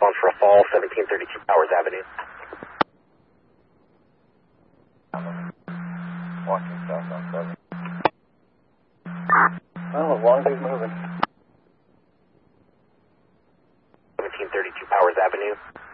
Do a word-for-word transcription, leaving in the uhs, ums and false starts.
On for a fall, seventeen thirty-two Powers Avenue. Walking south on seven. Well, as long as he's moving. seventeen thirty-two Powers Avenue.